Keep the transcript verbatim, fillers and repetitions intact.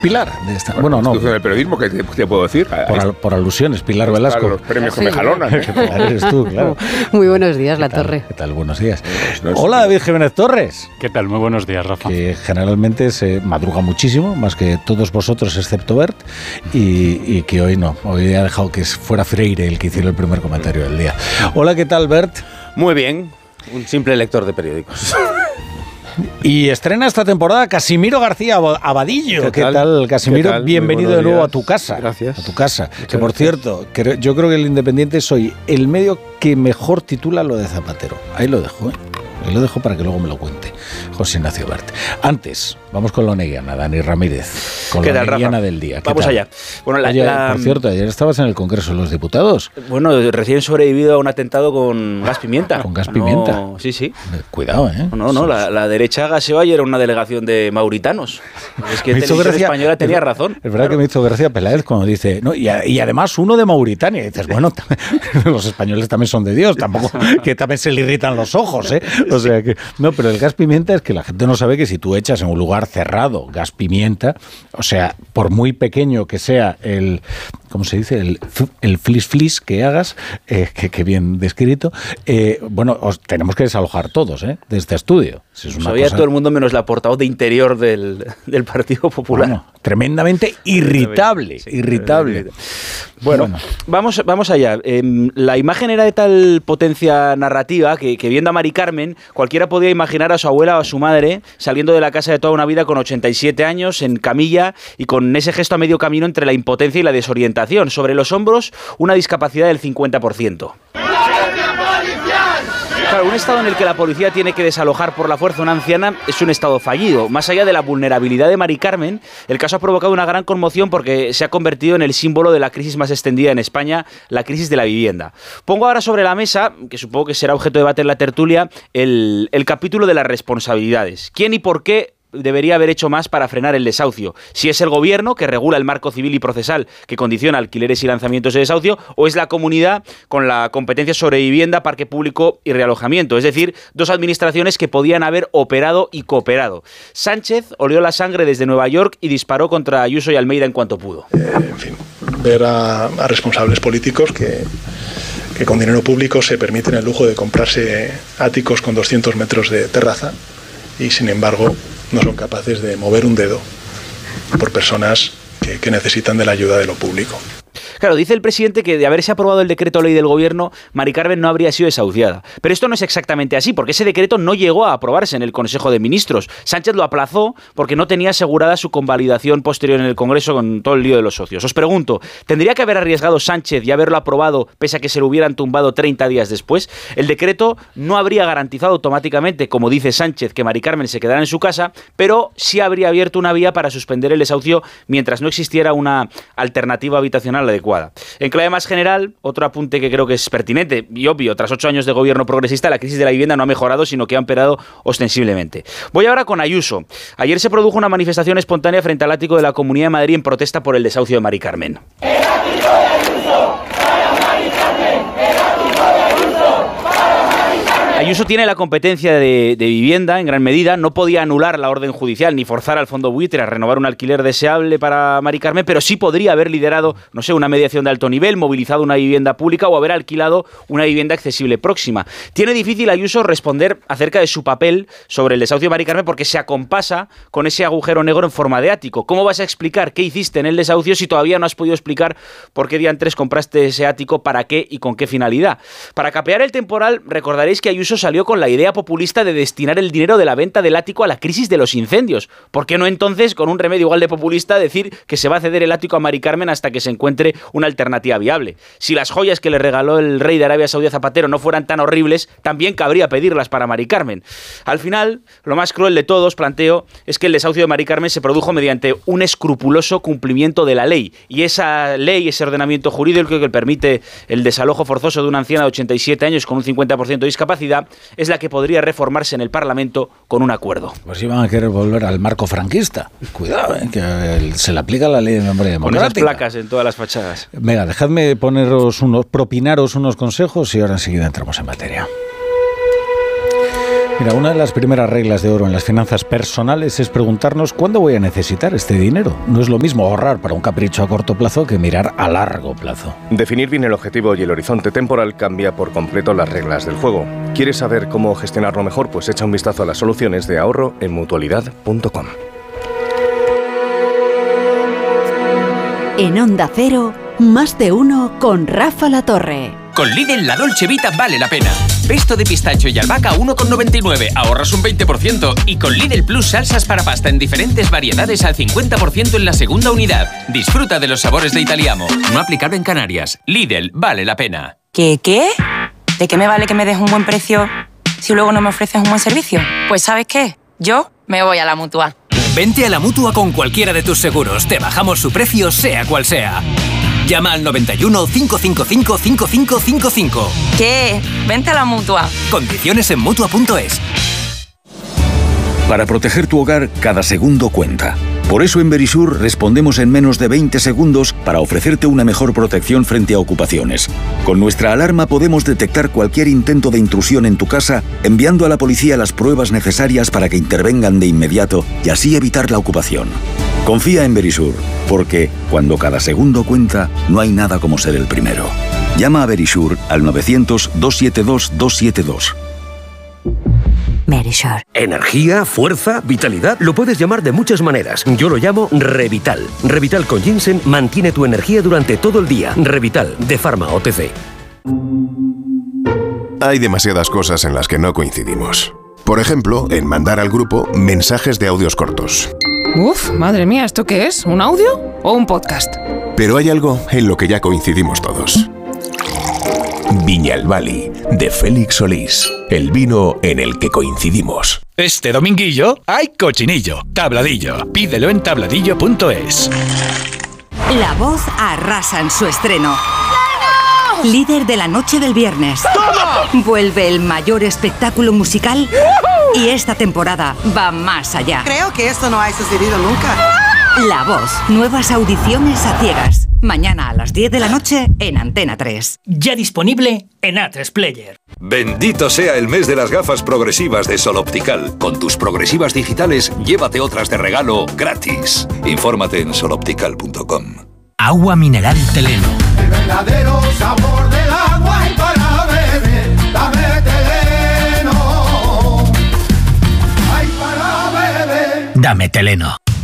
Pilar de esta. Bueno, no. En el periodismo, ¿qué te, te puedo decir? Por, al, por alusiones, Pilar Están Velasco. Los premios que Sí. me jalonan. ¿eh? Pilar eres tú, claro. Muy buenos días, La ¿Qué tal? Torre. ¿Qué tal? Buenos días. No, no, Hola, David Jiménez Torres. ¿Qué tal? Muy buenos días, Rafa. Que generalmente se madruga muchísimo, más que todos vosotros, excepto Bert, y, y que hoy no. Hoy ha dejado que fuera Freire el que hiciera el primer comentario del día. Hola, ¿qué tal, Bert? Muy bien, un simple lector de periódicos. Y estrena esta temporada Casimiro García Abadillo. ¿Qué, ¿Qué tal, tal Casimiro? ¿Qué tal? Bienvenido de nuevo días. a tu casa. Gracias. A tu casa. Muchas que por gracias. cierto, que yo creo que el Independiente es hoy el medio que mejor titula lo de Zapatero. Ahí lo dejo, ¿eh? Ahí lo dejo para que luego me lo cuente José Ignacio Bert. Antes, vamos con la Oneguiana, Dani Ramírez. Con ¿Qué la tal, Oneguiana Rafa? del día. Vamos tal? allá. Bueno, la, Oye, la, por cierto, ayer estabas en el Congreso de los Diputados. Bueno, recién sobrevivido a un atentado con gas pimienta. ¿Con gas pimienta? No, sí, sí. Cuidado, ¿eh? No, no, la, la derecha gaseó ayer una delegación de mauritanos. Es que Me hizo Televisión gracia- Española tenía es- razón. Es verdad claro. que me hizo gracia Peláez cuando dice, no, y, a- y además uno de Mauritania. Y dices, bueno, los españoles también son de Dios, tampoco que también se le irritan los ojos, ¿eh? O sea que, no, pero el gas pimienta es que la gente no sabe que si tú echas en un lugar cerrado gas pimienta, o sea, por muy pequeño que sea el, ¿cómo se dice? El, el flis flis que hagas, eh, que, que bien descrito, eh, bueno, os, tenemos que desalojar todos, ¿eh? De este estudio. Si es una Sabía cosa- todo el mundo menos la portavoz de Interior del, del Partido Popular. Bueno, tremendamente irritable, Sí, irritable. Bueno, Bueno. Vamos, vamos allá. Eh, la imagen era de tal potencia narrativa que, que viendo a Mari Carmen, cualquiera podía imaginar a su abuela o a su madre saliendo de la casa de toda una vida con ochenta y siete años, en camilla y con ese gesto a medio camino entre la impotencia y la desorientación. Sobre los hombros, una discapacidad del cincuenta por ciento. Claro, un estado en el que la policía tiene que desalojar por la fuerza a una anciana es un estado fallido. Más allá de la vulnerabilidad de Mari Carmen, el caso ha provocado una gran conmoción porque se ha convertido en el símbolo de la crisis más extendida en España, la crisis de la vivienda. Pongo ahora sobre la mesa, que supongo que será objeto de debate en la tertulia, el, el capítulo de las responsabilidades. ¿Quién y por qué debería haber hecho más para frenar el desahucio? Si es el gobierno, que regula el marco civil y procesal que condiciona alquileres y lanzamientos de desahucio, o es la comunidad con la competencia sobre vivienda, parque público y realojamiento. Es decir, dos administraciones que podían haber operado y cooperado. Sánchez olió la sangre desde Nueva York y disparó contra Ayuso y Almeida en cuanto pudo. Eh, en fin, ver a, a responsables políticos que, que con dinero público se permiten el lujo de comprarse áticos con doscientos metros de terraza y sin embargo no son capaces de mover un dedo por personas que, que necesitan de la ayuda de lo público. Claro, dice el presidente que de haberse aprobado el decreto ley del gobierno, Mari Carmen no habría sido desahuciada. Pero esto no es exactamente así, porque ese decreto no llegó a aprobarse en el Consejo de Ministros. Sánchez lo aplazó porque no tenía asegurada su convalidación posterior en el Congreso con todo el lío de los socios. Os pregunto, ¿tendría que haber arriesgado Sánchez y haberlo aprobado pese a que se lo hubieran tumbado treinta días después? El decreto no habría garantizado automáticamente, como dice Sánchez, que Mari Carmen se quedara en su casa, pero sí habría abierto una vía para suspender el desahucio mientras no existiera una alternativa habitacional adecuada. En clave más general, otro apunte que creo que es pertinente y obvio, tras ocho años de gobierno progresista, la crisis de la vivienda no ha mejorado, sino que ha empeorado ostensiblemente. Voy ahora con Ayuso. Ayer se produjo una manifestación espontánea frente al ático de la Comunidad de Madrid en protesta por el desahucio de Mari Carmen. Ayuso tiene la competencia de, de vivienda en gran medida, no podía anular la orden judicial ni forzar al fondo buitre a renovar un alquiler deseable para Mari Carmen, pero sí podría haber liderado, no sé, una mediación de alto nivel, movilizado una vivienda pública o haber alquilado una vivienda accesible próxima. Tiene difícil Ayuso responder acerca de su papel sobre el desahucio de Mari Carmen porque se acompasa con ese agujero negro en forma de ático. ¿Cómo vas a explicar qué hiciste en el desahucio si todavía no has podido explicar por qué diantres compraste ese ático, para qué y con qué finalidad? Para capear el temporal, recordaréis que Ayuso salió con la idea populista de destinar el dinero de la venta del ático a la crisis de los incendios. ¿Por qué no entonces, con un remedio igual de populista, decir que se va a ceder el ático a Mari Carmen hasta que se encuentre una alternativa viable? Si las joyas que le regaló el rey de Arabia Saudí a Zapatero no fueran tan horribles, también cabría pedirlas para Mari Carmen. Al final, lo más cruel de todos, planteo, es que el desahucio de Mari Carmen se produjo mediante un escrupuloso cumplimiento de la ley. Y esa ley, ese ordenamiento jurídico que permite el desalojo forzoso de una anciana de ochenta y siete años con un cincuenta por ciento de discapacidad, es la que podría reformarse en el Parlamento con un acuerdo. Pues iban a querer volver al marco franquista. Cuidado, ¿eh? Que el, se le aplica la ley de memoria Con democrática. esas placas en todas las fachadas. Venga, dejadme poneros unos, propinaros unos consejos y ahora enseguida entramos en materia. Mira, una de las primeras reglas de oro en las finanzas personales es preguntarnos cuándo voy a necesitar este dinero. No es lo mismo ahorrar para un capricho a corto plazo que mirar a largo plazo. Definir bien el objetivo y el horizonte temporal cambia por completo las reglas del juego. ¿Quieres saber cómo gestionarlo mejor? Pues echa un vistazo a las soluciones de ahorro en mutualidad punto com. En Onda Cero, más de uno con Rafa La Torre. Con Lidl la Dolce Vita vale la pena. Pesto de pistacho y albahaca uno con noventa y nueve, ahorras un veinte por ciento. Y con Lidl Plus salsas para pasta en diferentes variedades al cincuenta por ciento en la segunda unidad. Disfruta de los sabores de Italiamo. No aplicable en Canarias. Lidl vale la pena. ¿Qué qué? ¿De qué me vale que me des un buen precio si luego no me ofreces un buen servicio? Pues ¿sabes qué? Yo me voy a la Mutua. Vente a la Mutua con cualquiera de tus seguros. Te bajamos su precio sea cual sea. Llama al noventa y uno, cinco cinco cinco, cinco cinco cinco cinco. ¿Qué? Vente a la Mutua. Condiciones en Mutua punto es. Para proteger tu hogar, cada segundo cuenta. Por eso en Verisur respondemos en menos de veinte segundos para ofrecerte una mejor protección frente a ocupaciones. Con nuestra alarma podemos detectar cualquier intento de intrusión en tu casa, enviando a la policía las pruebas necesarias para que intervengan de inmediato y así evitar la ocupación. Confía en Verisur, porque cuando cada segundo cuenta, no hay nada como ser el primero. Llama a Verisur al novecientos, doscientos setenta y dos, doscientos setenta y dos. Verisur. Energía, fuerza, vitalidad, lo puedes llamar de muchas maneras. Yo lo llamo Revital. Revital con ginseng mantiene tu energía durante todo el día. Revital, de Pharma O T C. Hay demasiadas cosas en las que no coincidimos. Por ejemplo, en mandar al grupo mensajes de audios cortos. Uf, madre mía, ¿esto qué es? ¿Un audio o un podcast? Pero hay algo en lo que ya coincidimos todos. Viñalbali, de Félix Solís. El vino en el que coincidimos. Este dominguillo hay cochinillo, tabladillo. Pídelo en tabladillo punto es. La Voz arrasa en su estreno. Líder de la noche del viernes. ¡Toma! Vuelve el mayor espectáculo musical y esta temporada va más allá. Creo que esto no ha sucedido nunca. La Voz, nuevas audiciones a ciegas. Mañana a las diez de la noche en Antena tres. Ya disponible en A tres Player. Bendito sea el mes de las gafas progresivas de Sol Optical. Con tus progresivas digitales, llévate otras de regalo gratis. Infórmate en sol optical punto com. Agua mineral Teleno. El verdadero sabor del agua y para beber, dame Teleno. Ay, para beber. Dame Teleno.